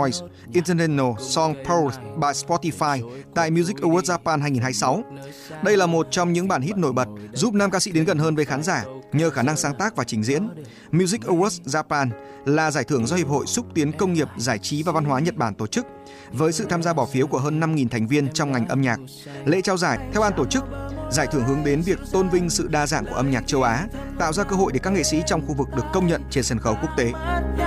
Voice International Song Powered by Spotify tại Music Awards Japan 2026. Đây là một trong những bản hit nổi bật giúp nam ca sĩ đến gần hơn với khán giả nhờ khả năng sáng tác và trình diễn. Music Awards Japan là giải thưởng do Hiệp hội Xúc tiến Công nghiệp, Giải trí và Văn hóa Nhật Bản tổ chức, với sự tham gia bỏ phiếu của hơn 5.000 thành viên trong ngành âm nhạc. Lễ trao giải theo ban tổ chức, giải thưởng hướng đến việc tôn vinh sự đa dạng của âm nhạc châu Á, tạo ra cơ hội để các nghệ sĩ trong khu vực được công nhận trên sân khấu quốc tế.